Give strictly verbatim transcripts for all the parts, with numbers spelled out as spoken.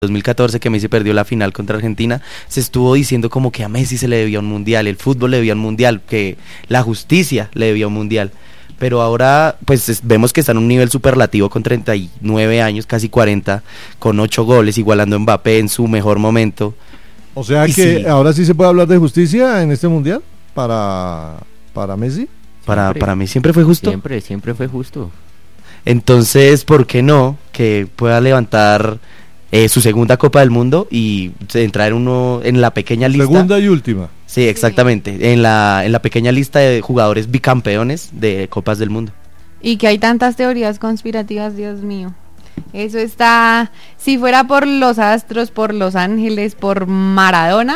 dos mil catorce que Messi perdió la final contra Argentina, se estuvo diciendo como que a Messi se le debía un mundial, el fútbol le debía un mundial, que la justicia le debía un mundial, pero ahora pues es, vemos que está en un nivel superlativo con treinta y nueve años, casi cuarenta, con ocho goles, igualando a Mbappé en su mejor momento. O sea y que sí, ahora sí se puede hablar de justicia en este mundial para, para Messi. Para, para mí siempre fue justo. Siempre, siempre fue justo. Entonces, ¿por qué no que pueda levantar Eh, su segunda Copa del Mundo y entrar uno en la pequeña lista? Segunda y última. Sí, exactamente, en la en la pequeña lista de jugadores bicampeones de Copas del Mundo. Y que hay tantas teorías conspirativas, Dios mío. Eso está, si fuera por los Astros, por Los Ángeles, por Maradona,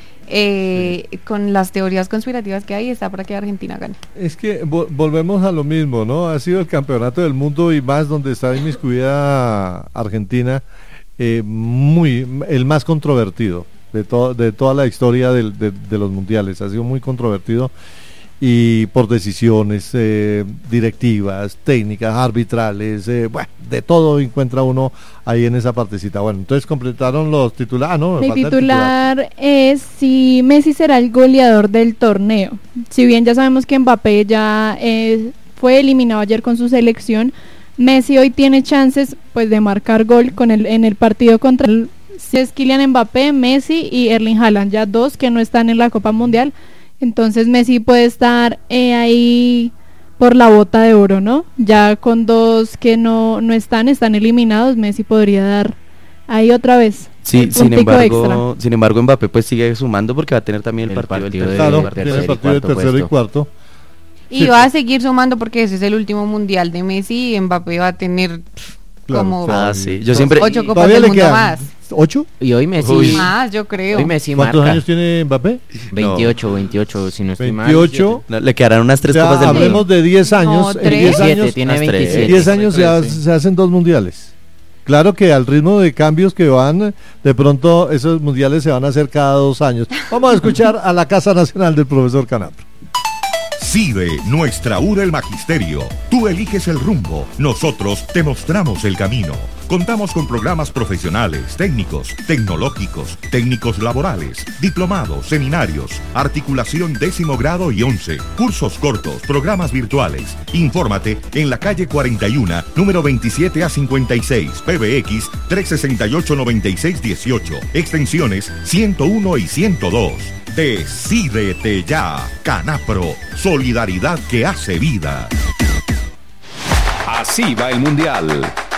eh, sí. Con las teorías conspirativas que hay, está para que Argentina gane. Es que vo- volvemos a lo mismo, ¿no? Ha sido el campeonato del mundo y más donde está inmiscuida Argentina. Eh, muy el más controvertido de, to- de toda la historia del, de, de los mundiales, ha sido muy controvertido y por decisiones eh, directivas, técnicas, arbitrales, eh, bueno, de todo encuentra uno ahí en esa partecita. Bueno, entonces completaron los titulares. Ah, no, el falta titular, el titular es si Messi será el goleador del torneo. Si bien ya sabemos que Mbappé ya eh, fue eliminado ayer con su selección, Messi hoy tiene chances pues de marcar gol con el en el partido contra el, si es Kylian Mbappé, Messi y Erling Haaland, ya dos que no están en la Copa Mundial. Entonces Messi puede estar eh, ahí por la bota de oro, ¿no? Ya con dos que no no están, están eliminados, Messi podría dar ahí otra vez. Sí, sin embargo, extra. sin embargo Mbappé pues sigue sumando porque va a tener también el, el partido, partido del de, claro, de, tiene el partido de tercero puesto. y cuarto. Y sí, va a seguir sumando porque ese es el último mundial de Messi y Mbappé va a tener pff, claro, como ah, sí. Yo siempre ocho copas del mundo más. ¿Ocho? Y hoy Messi Uy. Más, yo creo. Hoy Messi ¿Cuántos marca? años tiene Mbappé? veintiocho, veintiocho, si no estoy veintiocho. mal. No, le quedarán unas tres o sea, copas del mundo. hablemos de diez años. No, en diez años, tiene veintisiete. en diez años se, ha, se hacen dos mundiales. Claro que al ritmo de cambios que van, de pronto esos mundiales se van a hacer cada dos años. Vamos a escuchar a la Casa Nacional del profesor Canapro. CIDE, nuestra U R el Magisterio. Tú eliges el rumbo, nosotros te mostramos el camino. Contamos con programas profesionales, técnicos, tecnológicos, técnicos laborales, diplomados, seminarios, articulación décimo grado y once, cursos cortos, programas virtuales. Infórmate en la calle cuarenta y uno, número veintisiete a cincuenta y seis, P B X trescientos sesenta y ocho, noventa y seis dieciocho, extensiones ciento uno y ciento dos. Decídete ya, Canapro, solidaridad que hace vida. Así va el Mundial.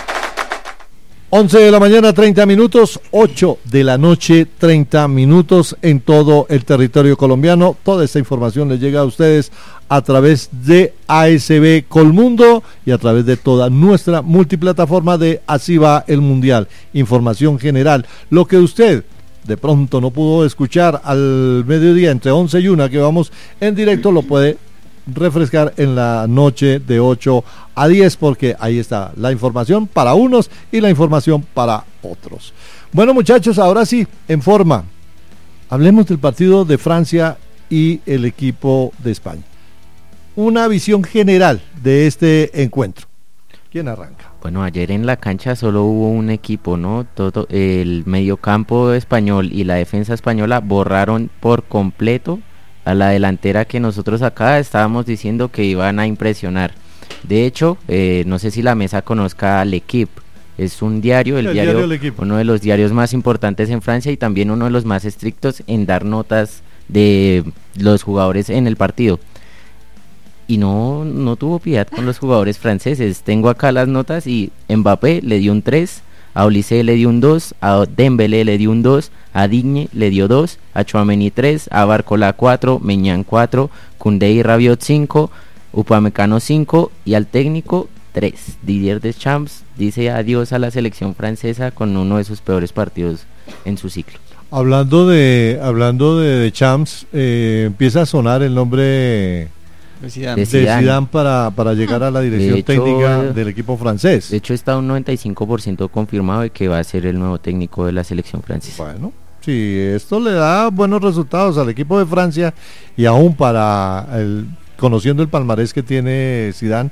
once de la mañana, treinta minutos, ocho de la noche, treinta minutos en todo el territorio colombiano. Toda esta información les llega a ustedes a través de A S B Colmundo y a través de toda nuestra multiplataforma de Así va el Mundial. Información general, lo que usted de pronto no pudo escuchar al mediodía entre once y una que vamos en directo, lo puede refrescar en la noche de ocho a diez porque ahí está la información para unos y la información para otros. Bueno, muchachos, ahora sí, en forma, hablemos del partido de Francia y el equipo de España. Una visión general de este encuentro. ¿Quién arranca? Bueno, ayer en la cancha solo hubo un equipo, ¿no? Todo el mediocampo español y la defensa española borraron por completo a la delantera que nosotros acá estábamos diciendo que iban a impresionar. De hecho, eh, no sé si la mesa conozca L'Equipe, es un diario, el, el diario, diario uno de los diarios más importantes en Francia y también uno de los más estrictos en dar notas de los jugadores en el partido. Y no, no tuvo piedad con los jugadores franceses. Tengo acá las notas y Mbappé le dio un tres, a Olise le dio un dos, a Dembélé le dio un dos, a Digne le dio dos, a Tchouaméni tres, a Barcola cuatro, Maignan cuatro, Koundé y Rabiot cinco, Upamecano cinco y al técnico tres. Didier Deschamps dice adiós a la selección francesa con uno de sus peores partidos en su ciclo. Hablando de hablando de Deschamps, eh, empieza a sonar el nombre de Zidane, de Zidane para, para llegar a la dirección de hecho, técnica del equipo francés. De hecho está un noventa y cinco por ciento confirmado de que va a ser el nuevo técnico de la selección francesa. Bueno, sí, esto le da buenos resultados al equipo de Francia y aún para el, conociendo el palmarés que tiene Zidane,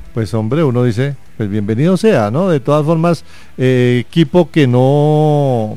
Pues hombre, uno dice, pues bienvenido sea, ¿no? De todas formas, eh, equipo que no